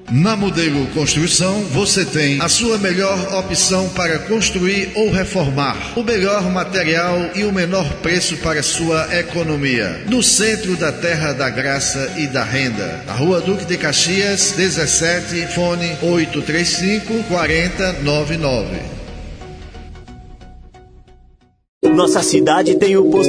Na Modelo Construção, você tem a sua melhor opção para construir ou reformar. O melhor material e o menor preço para sua economia. No centro da Terra da Graça e da Renda. A Rua Duque de Caxias, 17, fone 835-4099. Nossa cidade tem o posto